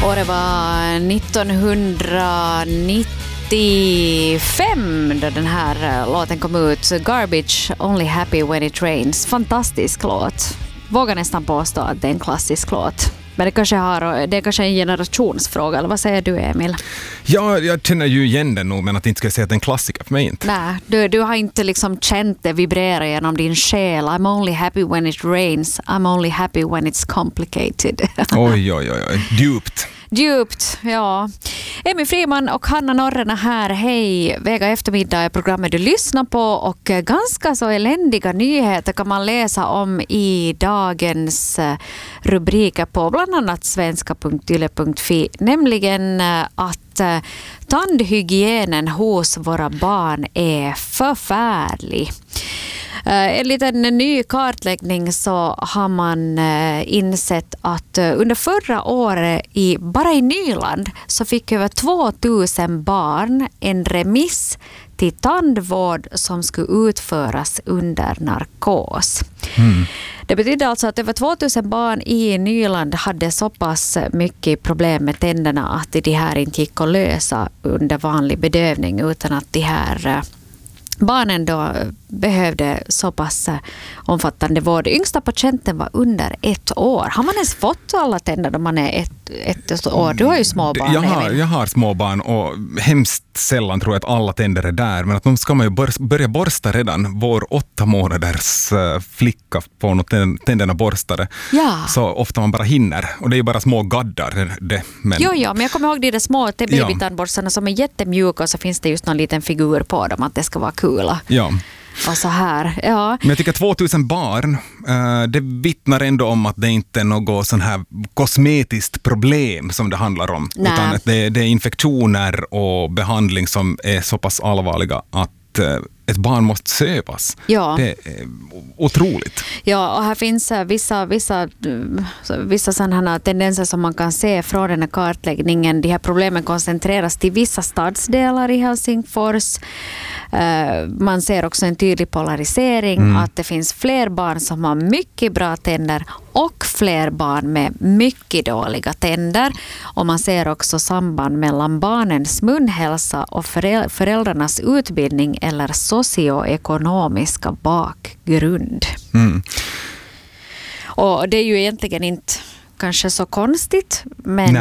Och det var 1995 då den här låten kom ut. Garbage, Only Happy When It Rains. Fantastisk låt. Vågar nästan påstå att det är en klassisk låt. Men det kanske är en generationsfråga, eller vad säger du, Emil? Ja, jag känner ju igen den nog, men att inte ska säga att det är en klassiker för mig inte. Nej, du har inte liksom känt det vibrera genom din själ. I'm only happy when it rains. I'm only happy when it's complicated. Oj, djupt. Ja. Emil Friman och Hanna Norrena här. Hej, Vega eftermiddag är programmet du lyssnar på, och ganska så eländiga nyheter kan man läsa om i dagens rubriker på bland annat svenska.yle.fi, nämligen att tandhygienen hos våra barn är förfärlig. Enligt en ny kartläggning så har man insett att under förra året bara i Nyland så fick över 2000 barn en remiss till tandvård som skulle utföras under narkos. Det betyder alltså att över 2000 barn i Nyland hade så pass mycket problem med tänderna att de här inte gick att lösa under vanlig bedövning, utan att de här barnen då behövde så pass omfattande vård. Yngsta patienten var under 1 år. Har man ens fått alla tänder när man är ett år? Du har ju små barn. Jag har små barn, och hemskt sällan tror jag att alla tänder är där. Men att de ska man ju börja borsta redan. Vår 8 månaders flicka får nog tänderna borstade. Ja. Så ofta man bara hinner. Och det är ju bara små gaddar. Men... Jo, men jag kommer ihåg de små babytandborstarna som är jättemjuka, och så finns det just någon liten figur på dem att det ska vara kul. Ja. Och så här, ja. Men jag tycker 2000 barn, det vittnar ändå om att det inte är något sån här kosmetiskt problem som det handlar om. Nej. Utan att det är infektioner och behandling som är så pass allvarliga att ett barn måste sövas. Ja. Det är otroligt. Ja, och här finns vissa sådana tendenser som man kan se från den här kartläggningen. De här problemen koncentreras till vissa stadsdelar i Helsingfors. Man ser också en tydlig polarisering, att det finns fler barn som har mycket bra tänder och fler barn med mycket dåliga tänder. Och man ser också samband mellan barnens munhälsa och föräldrarnas utbildning eller socioekonomiska bakgrund. Och det är ju egentligen inte kanske så konstigt, men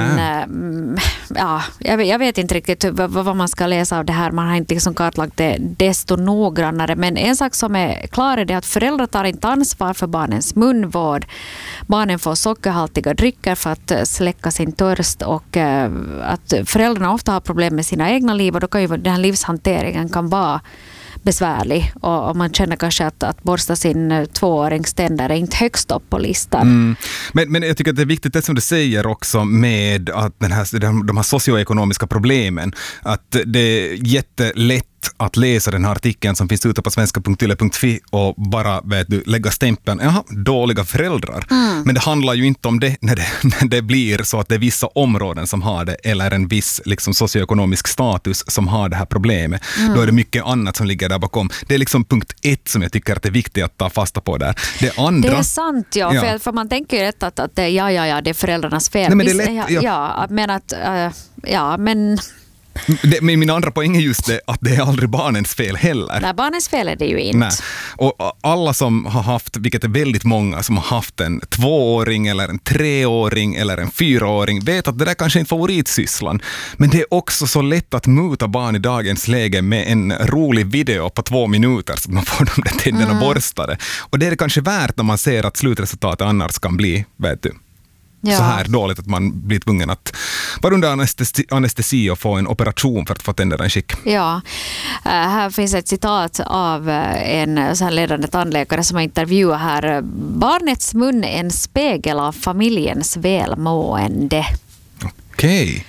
jag vet inte riktigt vad man ska läsa av det här. Man har inte liksom kartlagt det desto noggrannare, men en sak som är klar är det att föräldrar tar inte ansvar för barnens munvård. Barnen får sockerhaltiga drycker för att släcka sin törst, och att föräldrarna ofta har problem med sina egna liv, och då kan ju den här livshanteringen kan vara besvärlig, och man känner kanske att borsta sin 2-årings tänder är inte högst upp på listan. Men jag tycker att det är viktigt det som du säger också med att de här socioekonomiska problemen, att det är jättelätt att läsa den här artikeln som finns ute på svenska.yle.fi och bara lägga stämpeln, dåliga föräldrar. Men det handlar ju inte om det när det blir så att det är vissa områden som har det, eller en viss liksom socioekonomisk status som har det här problemet. Då är det mycket annat som ligger där bakom. Det är liksom punkt 1 som jag tycker att det är viktigt att ta fasta på där. Det andra... Det är sant, ja. För man tänker ju rätt att det är det är föräldrarnas fel. Nej, men det är lätt, men Men min andra poäng är just det att det är aldrig barnens fel heller. Nej, barnens fel är det ju inte. Nej. Och alla som har haft, vilket är väldigt många, som har haft en 2-åring eller en 3-åring eller en 4-åring, vet att det där kanske inte är favoritsysslan. Men det är också så lätt att muta barn i dagens läge med en rolig video på 2 minuter så att man får de där tänderna borstade. Och det är det kanske värt när man ser att slutresultatet annars kan bli, vet du, så här dåligt att man blir tvungen att vara under anestesi och få en operation för att få tänderna i skick. Ja, här finns ett citat av en så här ledande tandläkare som har intervjuat här. Barnets mun är en spegel av familjens välmående. Okej.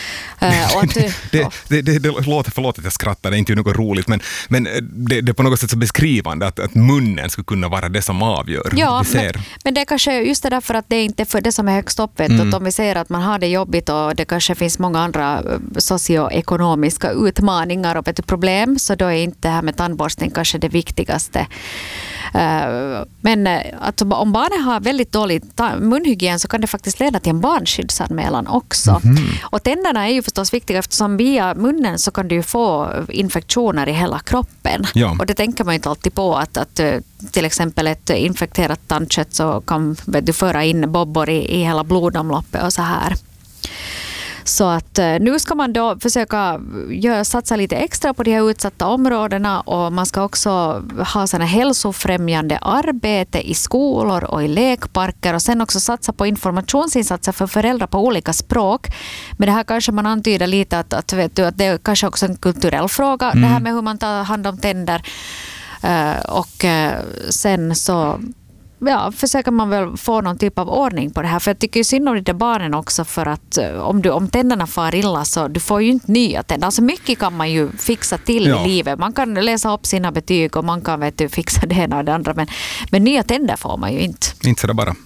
Det låter, förlåt att jag skrattar, det är inte något roligt, men det är på något sätt så beskrivande att munnen skulle kunna vara det som avgör. Ja, men det är kanske just det därför att det är inte för det som är högst upp. Att om vi säger att man har det jobbigt och det kanske finns många andra socioekonomiska utmaningar och ett problem, så då är inte det här med tandborstning kanske det viktigaste. Men alltså, om barnen har väldigt dålig munhygien så kan det faktiskt leda till en barnskyddsanmälan också. Och tänderna är ju förstås viktiga eftersom via munnen så kan du få infektioner i hela kroppen. Ja. Och det tänker man inte alltid på att till exempel ett infekterat tandkött så kan du föra in bobbor i hela blodomloppet och så här. Så att nu ska man då försöka satsa lite extra på de här utsatta områdena och man ska också ha såna hälsofrämjande arbete i skolor och i lekparker och sen också satsa på informationsinsatser för föräldrar på olika språk. Men det här kanske man antyder lite att det är kanske också en kulturell fråga, det här med hur man tar hand om tänder. Och sen så försöker man väl få någon typ av ordning på det här. För jag tycker ju synd om de där barnen också för att om tänderna far illa så du får ju inte nya tänder. Alltså mycket kan man ju fixa till i livet. Man kan läsa upp sina betyg och man kan fixa det ena och det andra. Men nya tänder får man ju inte. Inte så det bara.